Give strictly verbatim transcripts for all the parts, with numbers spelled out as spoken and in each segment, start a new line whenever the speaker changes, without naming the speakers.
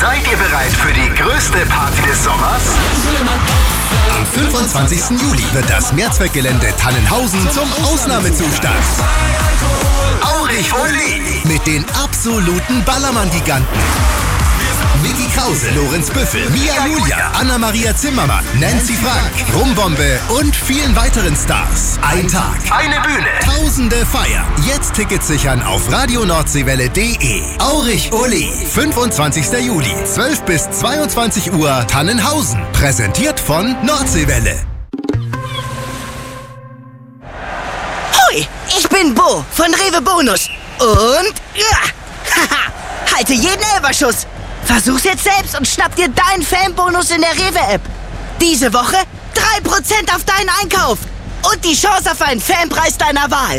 Seid ihr bereit für die größte Party des Sommers? Am fünfundzwanzigsten Juli wird das Mehrzweckgelände Tannenhausen zum Ausnahmezustand. Aurich und Lee mit den absoluten Ballermann-Giganten. Vicky Krause, Lorenz Büffel, Mia Julia, Anna-Maria Zimmermann, Nancy Frank, Rumbombe und vielen weiteren Stars. Ein Tag, eine Bühne, Tausende feiern. Jetzt Tickets sichern auf radionordseewelle punkt de. Aurich Uli, fünfundzwanzigsten Juli, zwölf bis zweiundzwanzig Uhr, Tannenhausen. Präsentiert von Nordseewelle.
Hoi, ich bin Bo von Rewe Bonus. Und ja, haha, halte jeden Elferschuss. Versuch's jetzt selbst und schnapp dir deinen Fanbonus in der Rewe-App. Diese Woche drei Prozent auf deinen Einkauf und die Chance auf einen Fanpreis deiner Wahl.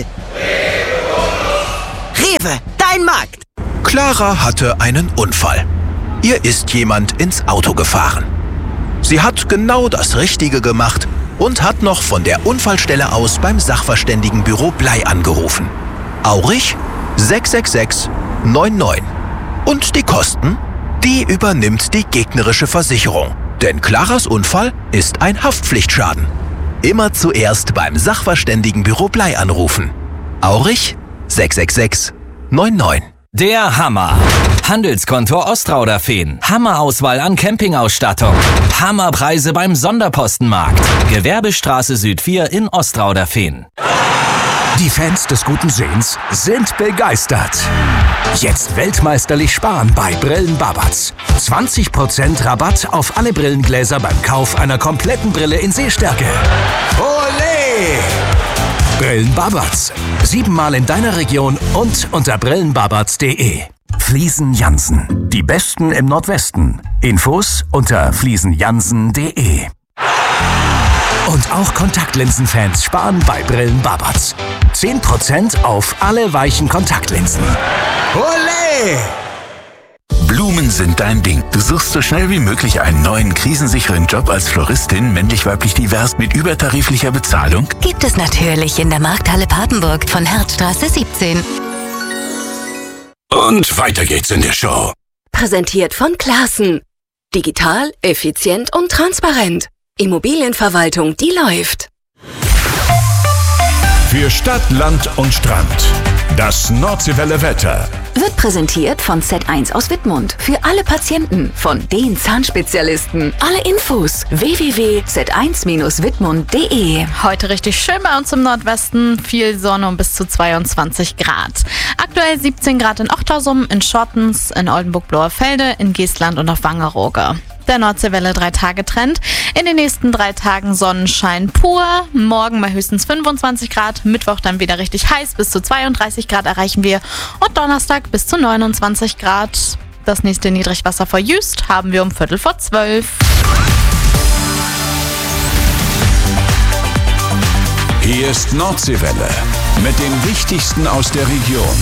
Rewe, dein Markt.
Clara hatte einen Unfall. Ihr ist jemand ins Auto gefahren. Sie hat genau das Richtige gemacht und hat noch von der Unfallstelle aus beim Sachverständigenbüro Blei angerufen. Aurich sechs sechs sechs neun neun. Und die Kosten? Die übernimmt die gegnerische Versicherung. Denn Claras Unfall ist ein Haftpflichtschaden. Immer zuerst beim Sachverständigenbüro Blei anrufen. Aurich sechs sechs sechs neun neun.
Der Hammer. Handelskontor Ostrauderfehn. Hammerauswahl an Campingausstattung. Hammerpreise beim Sonderpostenmarkt. Gewerbestraße Süd vier in Ostrauderfehn.
Die Fans des guten Sehens sind begeistert. Jetzt weltmeisterlich sparen bei Brillen Babatz. zwanzig Prozent Rabatt auf alle Brillengläser beim Kauf einer kompletten Brille in Sehstärke. Olé! Brillen Babatz. Siebenmal in deiner Region und unter brillenbabatz punkt de. Fliesen Jansen. Die Besten im Nordwesten. Infos unter fliesen jansen punkt de. Und auch Kontaktlinsenfans sparen bei Brillen Babatz. zehn Prozent auf alle weichen Kontaktlinsen. Olé!
Blumen sind dein Ding. Du suchst so schnell wie möglich einen neuen, krisensicheren Job als Floristin, männlich-weiblich divers mit übertariflicher Bezahlung?
Gibt es natürlich in der Markthalle Papenburg von Herzstraße siebzehn.
Und weiter geht's in der Show.
Präsentiert von Classen. Digital, effizient und transparent. Immobilienverwaltung, die läuft.
Für Stadt, Land und Strand. Das Nordseewelle Wetter.
Wird präsentiert von Z eins aus Wittmund. Für alle Patienten von den Zahnspezialisten. Alle Infos w w w punkt z eins Bindestrich wittmund punkt de.
Heute richtig schön bei uns im Nordwesten. Viel Sonne und bis zu zweiundzwanzig Grad. Aktuell siebzehn Grad in Ochtausum, in Schottens, in Oldenburg-Blauerfelde, in Geestland und auf Wangerooge. Der Nordseewelle drei Tage Trend. In den nächsten drei Tagen Sonnenschein pur. Morgen bei höchstens fünfundzwanzig Grad. Mittwoch dann wieder richtig heiß. Bis zu zweiunddreißig Grad erreichen wir. Und Donnerstag bis zu neunundzwanzig Grad. Das nächste Niedrigwasser vor Jüst haben wir um Viertel vor zwölf.
Hier ist Nordseewelle mit dem Wichtigsten aus der Region.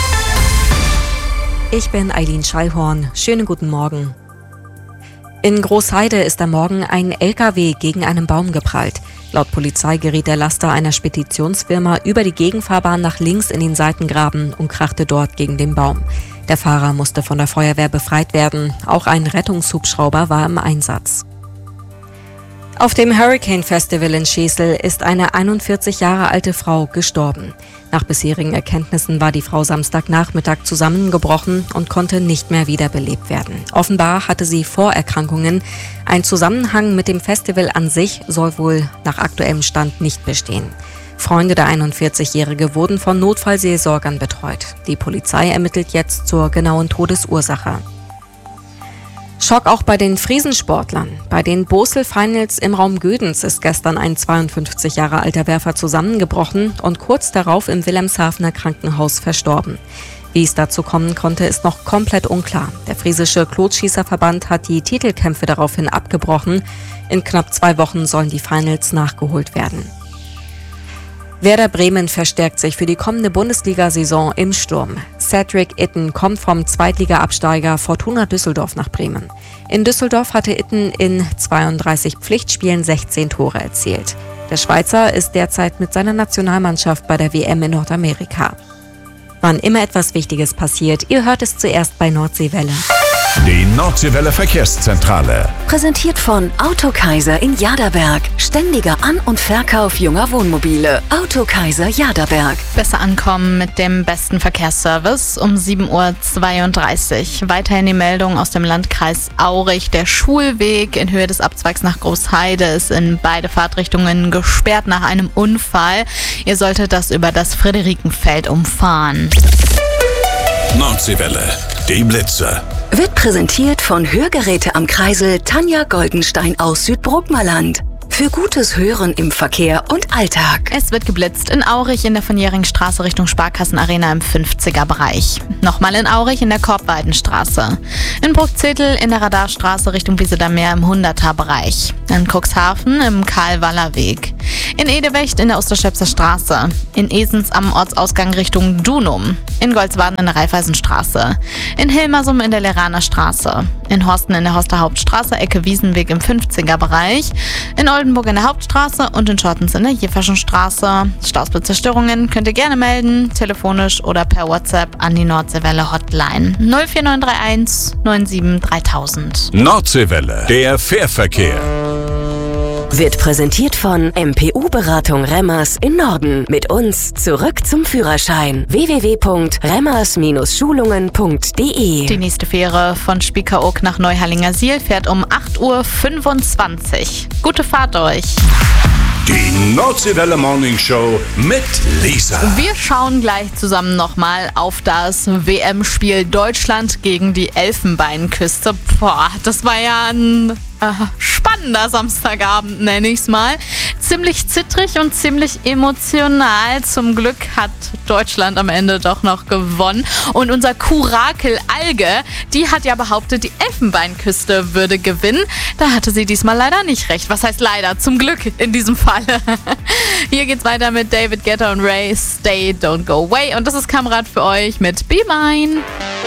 Ich bin Eileen Schallhorn. Schönen guten Morgen. In Großheide ist am Morgen ein L K W gegen einen Baum geprallt. Laut Polizei geriet der Laster einer Speditionsfirma über die Gegenfahrbahn nach links in den Seitengraben und krachte dort gegen den Baum. Der Fahrer musste von der Feuerwehr befreit werden. Auch ein Rettungshubschrauber war im Einsatz. Auf dem Hurricane Festival in Schesel ist eine einundvierzig Jahre alte Frau gestorben. Nach bisherigen Erkenntnissen war die Frau Samstagnachmittag zusammengebrochen und konnte nicht mehr wiederbelebt werden. Offenbar hatte sie Vorerkrankungen. Ein Zusammenhang mit dem Festival an sich soll wohl nach aktuellem Stand nicht bestehen. Freunde der einundvierzigjährige wurden von Notfallseelsorgern betreut. Die Polizei ermittelt jetzt zur genauen Todesursache. Schock auch bei den Friesensportlern. Bei den Bosel Finals im Raum Gödens ist gestern ein zweiundfünfzig Jahre alter Werfer zusammengebrochen und kurz darauf im Wilhelmshavener Krankenhaus verstorben. Wie es dazu kommen konnte, ist noch komplett unklar. Der friesische Klotschießerverband hat die Titelkämpfe daraufhin abgebrochen. In knapp zwei Wochen sollen die Finals nachgeholt werden. Werder Bremen verstärkt sich für die kommende Bundesliga-Saison im Sturm. Cedric Itten kommt vom Zweitliga-Absteiger Fortuna Düsseldorf nach Bremen. In Düsseldorf hatte Itten in zweiunddreißig Pflichtspielen sechzehn Tore erzielt. Der Schweizer ist derzeit mit seiner Nationalmannschaft bei der W M in Nordamerika. Wann immer etwas Wichtiges passiert, ihr hört es zuerst bei Nordseewelle.
Die Nordseewelle Verkehrszentrale.
Präsentiert von Autokaiser in Jaderberg. Ständiger An- und Verkauf junger Wohnmobile. Autokaiser Jaderberg.
Besser ankommen mit dem besten Verkehrsservice um sieben Uhr zweiunddreißig. Weiterhin die Meldung aus dem Landkreis Aurich. Der Schulweg in Höhe des Abzweigs nach Großheide ist in beide Fahrtrichtungen gesperrt nach einem Unfall. Ihr solltet das über das Friederikenfeld umfahren.
Nordseewelle. Die Blitzer.
Wird präsentiert von Hörgeräte am Kreisel Tanja Goldenstein aus Südbrookmerland. Für gutes Hören im Verkehr und Alltag.
Es wird geblitzt in Aurich in der von Jähringstraße Richtung Sparkassenarena im fünfziger-Bereich. Nochmal in Aurich in der Korbweidenstraße. In Bruckzettel in der Radarstraße Richtung Wiesedameer im hunderter-Bereich. In Cuxhaven im Karl-Waller-Weg. In Edewecht in der Osterschöpser Straße. In Esens am Ortsausgang Richtung Dunum. In Goldswaden in der Raiffeisenstraße. In Hilmersum in der Leraner Straße. In Horsten in der Horster Hauptstraße, Ecke Wiesenweg im fünfziger-Bereich. In Oldenburg in der Hauptstraße und in Schortens in der Jeverschen Straße. Stausblitzerstörungen könnt ihr gerne melden, telefonisch oder per WhatsApp an die Nordseewelle Hotline null vier neun drei eins neun sieben dreitausend.
Nordseewelle, der Fährverkehr.
Wird präsentiert von M P U-Beratung Remmers in Norden. Mit uns zurück zum Führerschein. w w w punkt remmers Schulungen punkt d e.
Die nächste Fähre von Spiekeroog nach Neuhallinger-Siel fährt um acht Uhr fünfundzwanzig. Gute Fahrt euch!
Die Nordseewelle Morning Show mit Lisa.
Wir schauen gleich zusammen nochmal auf das W M-Spiel Deutschland gegen die Elfenbeinküste. Boah, das war ja ein äh, spannender Samstagabend, nenne ich es mal. Ziemlich zittrig und ziemlich emotional. Zum Glück hat Deutschland am Ende doch noch gewonnen. Und unser Kurakel Alge, die hat ja behauptet, die Elfenbeinküste würde gewinnen. Da hatte sie diesmal leider nicht recht. Was heißt leider? Zum Glück in diesem Falle. Hier geht's weiter mit David Guetta und Ray. Stay, don't go away. Und das ist Kamerad für euch mit Be Mine.